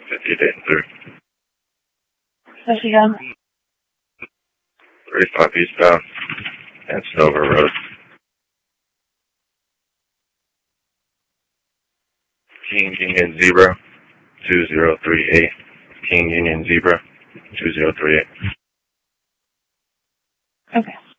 58 and 3. Where's she going? 35 eastbound and Stover Road. King Union Zebra 2038. King Union Zebra 2038. Okay.